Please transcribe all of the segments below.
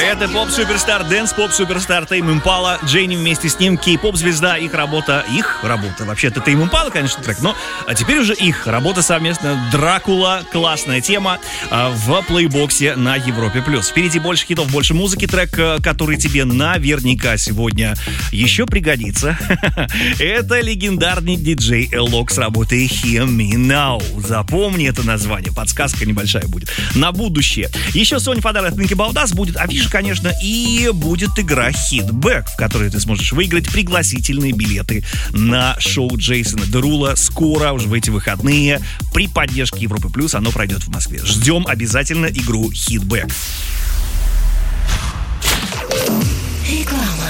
Это поп-суперстар, дэнс-поп-суперстар Тейм Импала, Дженни вместе с ним, кей-поп-звезда, их работа, вообще-то Тейм Импала, конечно, трек, но теперь уже их работа совместно. Дракула, классная тема в плейбоксе на Европе+. Впереди больше хитов, больше музыки, трек, который тебе наверняка сегодня еще пригодится. Это легендарный диджей Элок с работой Hear Me Now. Запомни это название, подсказка небольшая будет на будущее. Еще Sony подарок от Thinking About Us будет, а фиша, конечно, и будет игра Hitback, в которой ты сможешь выиграть пригласительные билеты на шоу Джейсона Дерула скоро, уже в эти выходные, при поддержке Европы Плюс. Оно пройдет в Москве. Ждем обязательно игру Hitback. Реклама.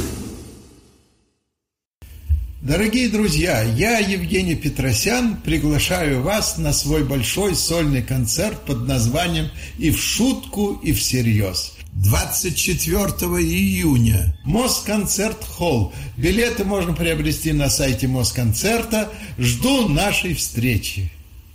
Дорогие друзья, я, Евгений Петросян, приглашаю вас на свой большой сольный концерт под названием «И в шутку, и всерьез». 24 июня. Москонцерт-холл. Билеты можно приобрести на сайте Москонцерта. Жду нашей встречи.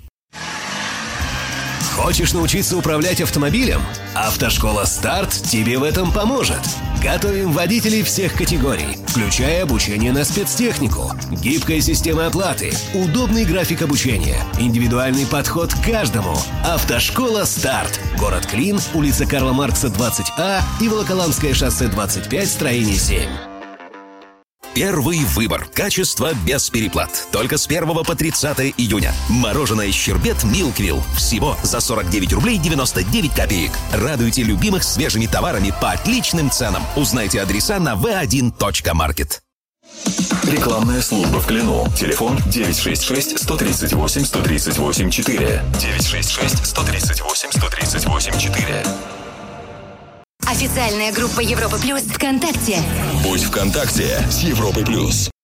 Хочешь научиться управлять автомобилем? Автошкола «Старт» тебе в этом поможет. Готовим водителей всех категорий, включая обучение на спецтехнику, гибкая система оплаты, удобный график обучения, индивидуальный подход к каждому. Автошкола «Старт». Город Клин, улица Карла Маркса, 20А и Волоколамское шоссе 25, строение 7. Первый выбор. Качество без переплат. Только с 1 по 30 июня. Мороженое «Щербет» Милквилл. Всего за 49 рублей 99 копеек. Радуйте любимых свежими товарами по отличным ценам. Узнайте адреса на v1.market. Рекламная служба в Клину. Телефон 966-138-138-4. 966-138-138-4. Официальная группа Европа Плюс ВКонтакте. Будь ВКонтакте с Европой Плюс.